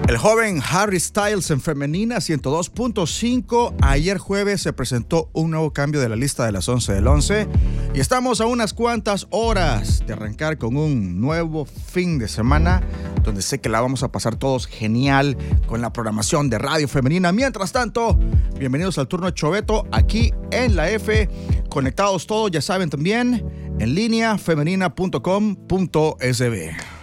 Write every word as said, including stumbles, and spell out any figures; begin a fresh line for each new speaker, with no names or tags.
El joven Harry Styles en femenina ciento dos punto cinco. Ayer jueves se presentó un nuevo cambio de la lista de las once del once. Y estamos a unas cuantas horas de arrancar con un nuevo fin de semana, donde sé que la vamos a pasar todos genial con la programación de Radio Femenina. Mientras tanto, bienvenidos al turno Choveto aquí en la F. Conectados todos, ya saben también, en línea femenina punto com punto es be.